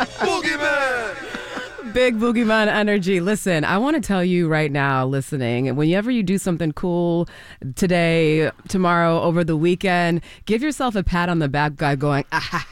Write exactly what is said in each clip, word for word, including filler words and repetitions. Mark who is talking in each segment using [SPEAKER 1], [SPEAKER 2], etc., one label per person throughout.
[SPEAKER 1] Boogeyman!
[SPEAKER 2] Big Boogeyman energy. Listen, I want to tell you right now, listening, whenever you do something cool today, tomorrow, over the weekend, give yourself a pat on the back by going, ah ha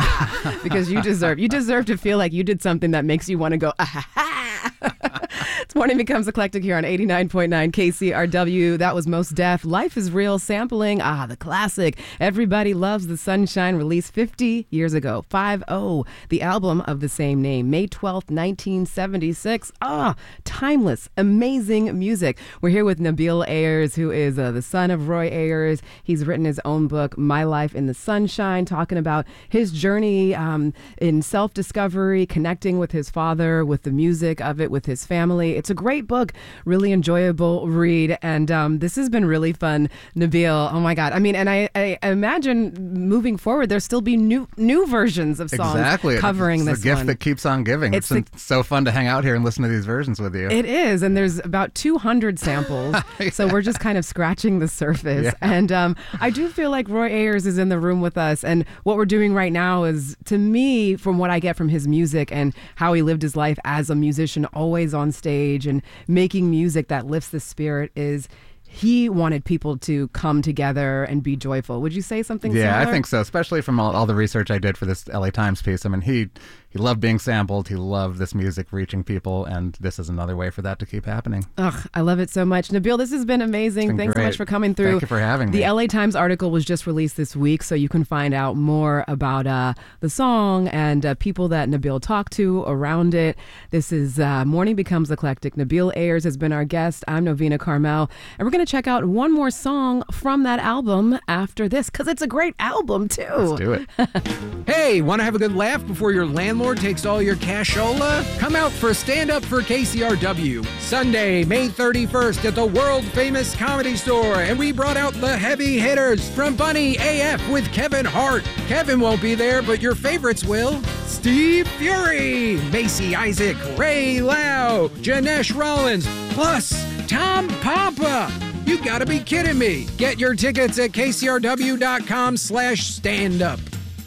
[SPEAKER 2] ha, because you deserve, you deserve to feel like you did something that makes you want to go, ah ha ha. It's Morning Becomes Eclectic here on eighty-nine point nine K C R W. That was Mos Def. Life is Real sampling. Ah, the classic. Everybody Loves the Sunshine, released fifty years ago. five oh, the album of the same name. May twelfth, nineteen seventy-six. Ah, timeless, amazing music. We're here with Nabil Ayers, who is uh, the son of Roy Ayers. He's written his own book, My Life in the Sunshine, talking about his journey um, in self-discovery, connecting with his father, with the music of it, with his family. It's a great book, really enjoyable read, and um, this has been really fun, Nabil. Oh my God! I mean, and I, I imagine moving forward, there'll still be new new versions of songs
[SPEAKER 3] exactly.
[SPEAKER 2] covering
[SPEAKER 3] it's
[SPEAKER 2] this
[SPEAKER 3] the gift
[SPEAKER 2] one.
[SPEAKER 3] that keeps on giving. It's,
[SPEAKER 2] It's
[SPEAKER 3] it's so fun to hang out here and listen to these versions with you.
[SPEAKER 2] It is, and there's about two hundred samples, yeah. So we're just kind of scratching the surface.
[SPEAKER 3] Yeah.
[SPEAKER 2] And um, I do feel like Roy Ayers is in the room with us, and what we're doing right now is, to me, from what I get from his music and how he lived his life as a musician, always on stage and making music that lifts the spirit, is he wanted people to come together and be joyful. Would you say something
[SPEAKER 3] yeah,
[SPEAKER 2] similar?
[SPEAKER 3] I think so, especially from all, all the research I did for this L A Times piece. I mean, he he loved being sampled. He loved this music reaching people, and this is another way for that to keep happening.
[SPEAKER 2] Ugh, I love it so much. Nabil, this has been amazing.
[SPEAKER 3] Been
[SPEAKER 2] Thanks
[SPEAKER 3] great.
[SPEAKER 2] so much for coming through.
[SPEAKER 3] Thank you for having
[SPEAKER 2] the
[SPEAKER 3] me.
[SPEAKER 2] The L A Times article was just released this week, so you can find out more about uh, the song and uh, people that Nabil talked to around it. This is uh, Morning Becomes Eclectic. Nabil Ayers has been our guest. I'm Novena Carmel, and we're going to check out one more song from that album after this, because it's a great album, too.
[SPEAKER 3] Let's do it.
[SPEAKER 4] Hey, want to have a good laugh before your landlord takes all your cashola? Come out for Stand Up for K C R W, Sunday, May thirty-first at the world-famous Comedy Store, and we brought out the heavy hitters from Bunny A F with Kevin Hart. Kevin won't be there, but your favorites will. Steve Fury, Macy Isaac, Ray Lau, Janesh Rollins, plus Tom Papa. You gotta be kidding me. Get your tickets at kcrw.com slash stand up.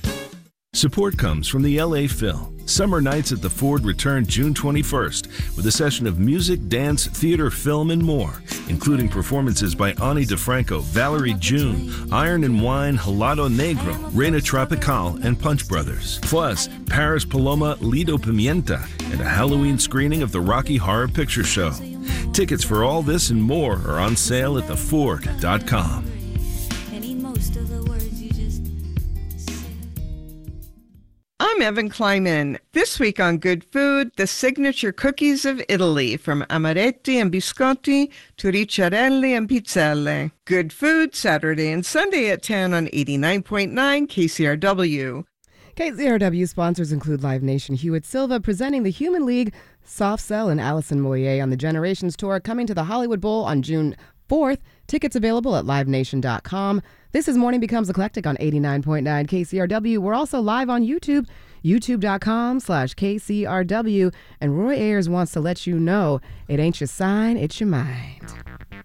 [SPEAKER 5] Support comes from the L A Phil. Summer Nights at the Ford return June twenty-first with a session of music, dance, theater, film, and more, including performances by Ani DeFranco, Valerie June, Iron and Wine, Helado Negro, Reina Tropical, and Punch Brothers. Plus, Paris Paloma, Lido Pimienta, and a Halloween screening of the Rocky Horror Picture Show. Tickets for all this and more are on sale at the ford dot com.
[SPEAKER 6] I'm Evan Kleiman. This week on Good Food, the signature cookies of Italy, from amaretti and biscotti to ricciarelli and pizzelle. Good Food, Saturday and Sunday at ten on eighty-nine point nine K C R W.
[SPEAKER 2] K C R W sponsors include Live Nation, Hewitt Silva presenting the Human League, Soft Cell, and Allison Moyer on the Generations Tour, coming to the Hollywood Bowl on June fourth. Tickets available at live nation dot com. This is Morning Becomes Eclectic on eighty-nine point nine K C R W. We're also live on YouTube, youtube.com slash KCRW. And Roy Ayers wants to let you know it ain't your sign, it's your mind.